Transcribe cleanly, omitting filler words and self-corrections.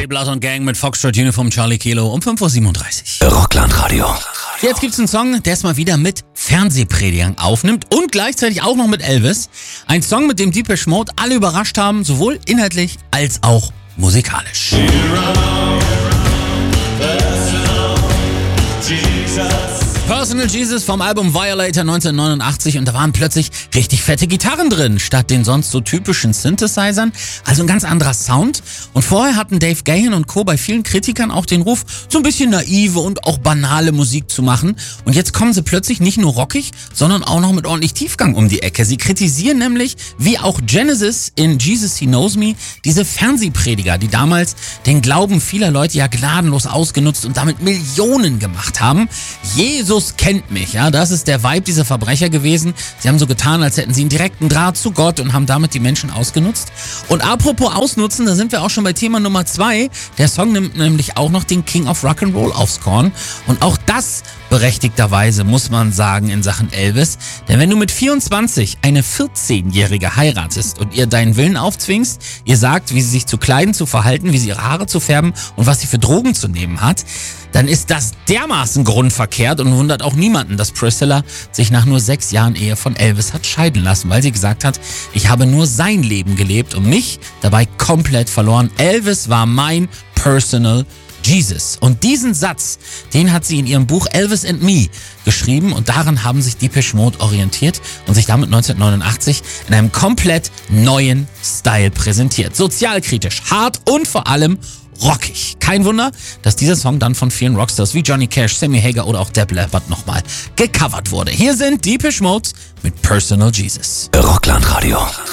Blood und Gang mit Foxtrot Uniform Charlie Kilo um 5:37 Uhr. Rocklandradio. Jetzt gibt's einen Song, der es mal wieder mit Fernsehpredigern aufnimmt und gleichzeitig auch noch mit Elvis. Ein Song, mit dem Depeche Mode alle überrascht haben, sowohl inhaltlich als auch musikalisch. Personal Jesus vom Album Violator 1989 und da waren plötzlich richtig fette Gitarren drin, statt den sonst so typischen Synthesizern. Also ein ganz anderer Sound. Und vorher hatten Dave Gahan und Co. bei vielen Kritikern auch den Ruf, so ein bisschen naive und auch banale Musik zu machen. Und jetzt kommen sie plötzlich nicht nur rockig, sondern auch noch mit ordentlich Tiefgang um die Ecke. Sie kritisieren nämlich, wie auch Genesis in Jesus He Knows Me, diese Fernsehprediger, die damals den Glauben vieler Leute ja gnadenlos ausgenutzt und damit Millionen gemacht haben. Jesus kennt mich, ja, das ist der Vibe dieser Verbrecher gewesen. Sie haben so getan, als hätten sie einen direkten Draht zu Gott und haben damit die Menschen ausgenutzt. Und apropos ausnutzen, da sind wir auch schon bei Thema Nummer 2. Der Song nimmt nämlich auch noch den King of Rock'n'Roll aufs Korn. Und auch das berechtigterweise, muss man sagen, in Sachen Elvis. Denn wenn du mit 24 eine 14-Jährige heiratest und ihr deinen Willen aufzwingst, ihr sagt, wie sie sich zu kleiden, zu verhalten, wie sie ihre Haare zu färben und was sie für Drogen zu nehmen hat, dann ist das dermaßen grundverkehrt und wundert auch niemanden, dass Priscilla sich nach nur 6 Jahren Ehe von Elvis hat scheiden lassen, weil sie gesagt hat, ich habe nur sein Leben gelebt und mich dabei komplett verloren. Elvis war mein Personal Jesus. Und diesen Satz, den hat sie in ihrem Buch Elvis and Me geschrieben und daran haben sich Depeche Mode orientiert und sich damit 1989 in einem komplett neuen Style präsentiert. Sozialkritisch, hart und vor allem rockig. Kein Wunder, dass dieser Song dann von vielen Rockstars wie Johnny Cash, Sammy Hagar oder auch Def Leppard nochmal gecovert wurde. Hier sind Depeche Mode mit Personal Jesus. Rocklandradio.